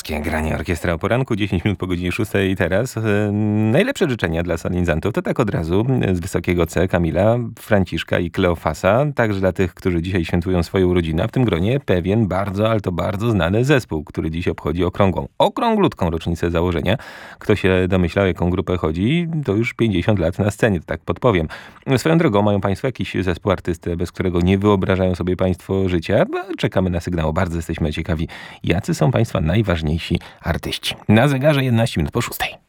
Polskie Granie Orkiestra o poranku, 10 minut po godzinie 6 i teraz. Najlepsze życzenia dla solenizantów to tak od razu z wysokiego C Kamila, Franciszka i Kleofasa, także dla tych, którzy dzisiaj świętują swoje urodziny, a w tym gronie pewien bardzo, ale to bardzo znany zespół, który dziś obchodzi okrąglutką rocznicę założenia. Kto się domyślał, jaką grupę chodzi, to już 50 lat na scenie, to tak podpowiem. Swoją drogą, mają Państwo jakiś zespół artysty, bez którego nie wyobrażają sobie Państwo życia? Czekamy na sygnał, bardzo jesteśmy ciekawi, jacy są Państwa najważniejsi artyści. Na zegarze 11 minut po 6.